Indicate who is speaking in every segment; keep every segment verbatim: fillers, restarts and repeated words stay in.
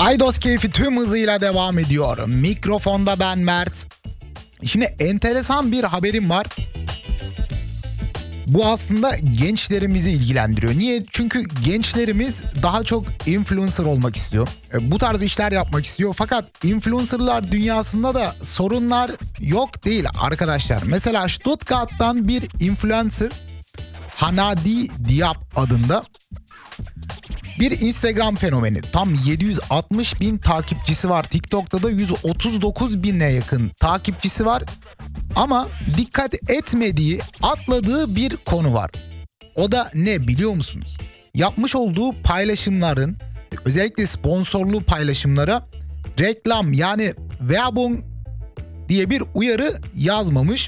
Speaker 1: Paydos keyfi tüm hızıyla devam ediyor. Mikrofonda ben Mert. Şimdi enteresan bir haberim var. Bu aslında gençlerimizi ilgilendiriyor. Niye? Çünkü gençlerimiz daha çok influencer olmak istiyor. Bu tarz işler yapmak istiyor. Fakat influencerlar dünyasında da sorunlar yok değil arkadaşlar. Mesela Stuttgart'tan bir influencer Hanadi Diab adında bir Instagram fenomeni. Tam yedi yüz altmış bin takipçisi var. TikTok'ta da yüz otuz dokuz bine yakın takipçisi var. Ama dikkat etmediği, atladığı bir konu var. O da ne biliyor musunuz? Yapmış olduğu paylaşımların, özellikle sponsorlu paylaşımlara reklam yani Werbung diye bir uyarı yazmamış.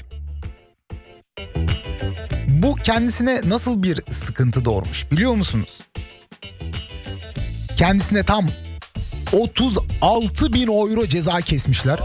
Speaker 1: Bu kendisine nasıl bir sıkıntı doğurmuş biliyor musunuz? Kendisine tam otuz altı bin euro ceza kesmişler.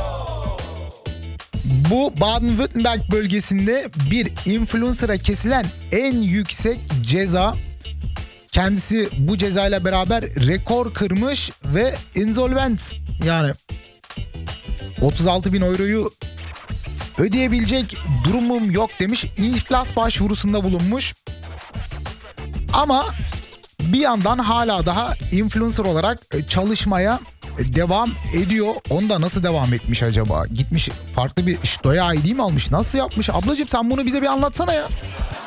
Speaker 1: Bu Baden-Württemberg bölgesinde bir influencer'a kesilen en yüksek ceza. Kendisi bu cezayla beraber rekor kırmış ve insolvent, yani otuz altı bin euroyu ödeyebilecek durumum yok demiş. İflas başvurusunda bulunmuş. Ama bir yandan hala daha influencer olarak çalışmaya devam ediyor. Onda nasıl devam etmiş acaba? Gitmiş farklı bir Steuer I D mi almış? Nasıl yapmış? Ablacığım sen bunu bize bir anlatsana ya.